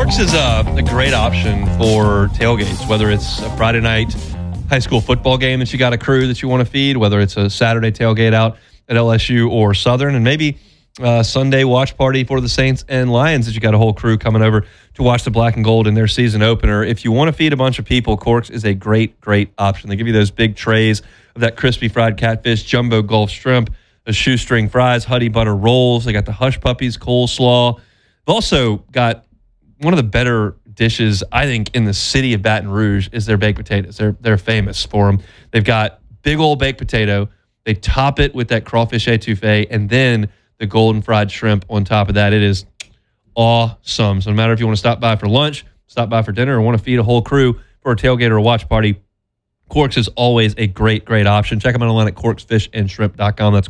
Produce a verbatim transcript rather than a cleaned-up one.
Corks is a, a great option for tailgates, whether it's a Friday night high school football game that you got a crew that you want to feed, whether it's a Saturday tailgate out at L S U or Southern, and maybe a Sunday watch party for the Saints and Lions that you got a whole crew coming over to watch the Black and Gold in their season opener. If you want to feed a bunch of people, Corks is a great, great option. They give you those big trays of that crispy fried catfish, jumbo Gulf shrimp, the shoestring fries, honey butter rolls. They got the Hush Puppies coleslaw. They've also got one of the better dishes, I think, in the city of Baton Rouge is their baked potatoes. They're they're famous for them. They've got big old baked potato. They top it with that crawfish etouffee, and then the golden fried shrimp on top of that. It is awesome. So no matter if you want to stop by for lunch, stop by for dinner, or want to feed a whole crew for a tailgate or a watch party, Corks is always a great, great option. Check them out online at corks fish and shrimp dot com. That's